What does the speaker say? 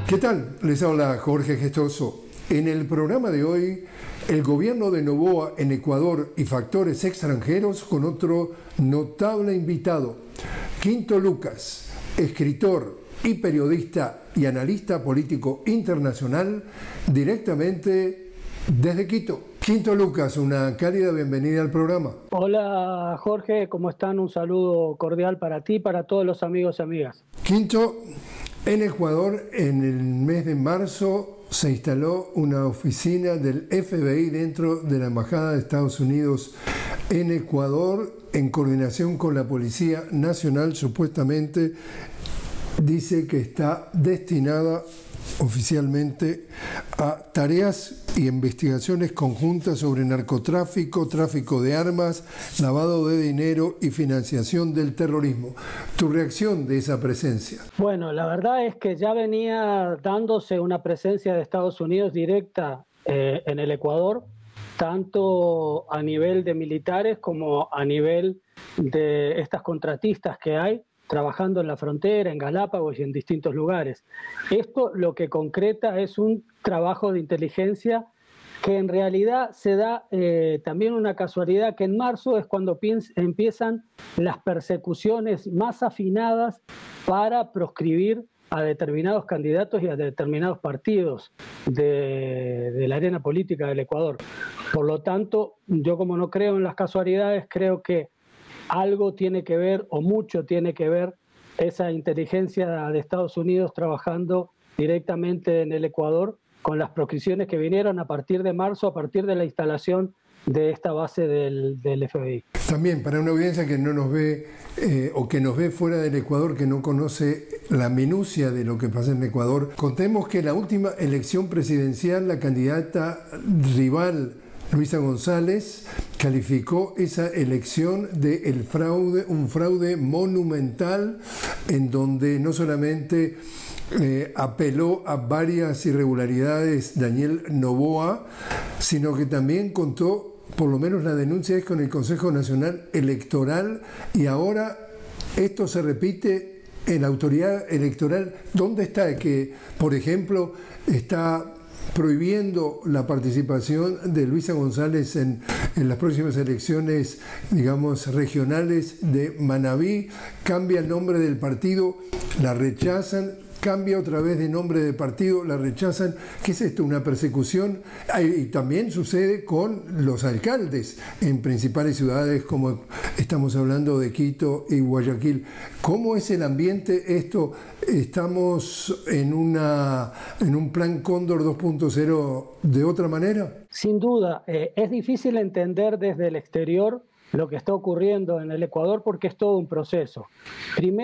¿Qué tal? Les habla Jorge Gestoso. En el programa de hoy, el gobierno de Noboa en Ecuador y factores extranjeros con otro notable invitado, Quinto Lucas, escritor y periodista y analista político internacional, directamente desde Quito. Quinto Lucas, una cálida bienvenida al programa. Hola Jorge, ¿cómo están? Un saludo cordial para ti y para todos los amigos y amigas. Quinto, en Ecuador, en el mes de marzo, se instaló una oficina del FBI dentro de la Embajada de Estados Unidos en Ecuador, en coordinación con la Policía Nacional. Supuestamente dice que está destinada oficialmente a tareas y investigaciones conjuntas sobre narcotráfico, tráfico de armas, lavado de dinero y financiación del terrorismo. ¿Tu reacción de esa presencia? Bueno, la verdad es que ya venía dándose una presencia de Estados Unidos directa en el Ecuador, tanto a nivel de militares como a nivel de estas contratistas que hay, trabajando en la frontera, en Galápagos y en distintos lugares. Esto lo que concreta es un trabajo de inteligencia que en realidad se da también una casualidad, que en marzo es cuando empiezan las persecuciones más afinadas para proscribir a determinados candidatos y a determinados partidos de la arena política del Ecuador. Por lo tanto, yo como no creo en las casualidades, creo que algo tiene que ver, o mucho tiene que ver, esa inteligencia de Estados Unidos trabajando directamente en el Ecuador con las proscripciones que vinieron a partir de marzo, a partir de la instalación de esta base del FBI. También para una audiencia que no nos ve o que nos ve fuera del Ecuador, que no conoce la minucia de lo que pasa en Ecuador, contemos que en la última elección presidencial la candidata rival Luisa González calificó esa elección de un fraude monumental, en donde no solamente apeló a varias irregularidades Daniel Noboa, sino que también contó, por lo menos la denuncia es con el Consejo Nacional Electoral, y ahora esto se repite en la autoridad electoral. ¿Dónde está? Que, por ejemplo, está prohibiendo la participación de Luisa González en las próximas elecciones, digamos, regionales de Manabí, cambia el nombre del partido, la rechazan, cambia otra vez de nombre de partido, la rechazan. ¿Qué es esto? ¿Una persecución? Y también sucede con los alcaldes en principales ciudades, como estamos hablando de Quito y Guayaquil. ¿Cómo es el ambiente esto? ¿Estamos en un plan Cóndor 2.0 de otra manera? Sin duda, es difícil entender desde el exterior lo que está ocurriendo en el Ecuador porque es todo un proceso. Primero,